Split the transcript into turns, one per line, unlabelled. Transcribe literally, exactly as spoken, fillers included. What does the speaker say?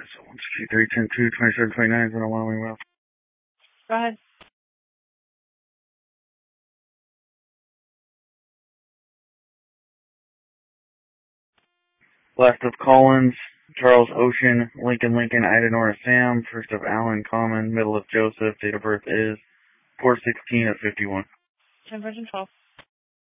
So one sixty-three, ten two, twenty-seven, twenty-nine, zero one, we will.
Go ahead.
Last of Collins, Charles Ocean, Lincoln Lincoln, Ida Nora Sam, first of Allen Common, middle of Joseph, date of birth is four sixteen of fifty-one.
ten, Virgin twelve.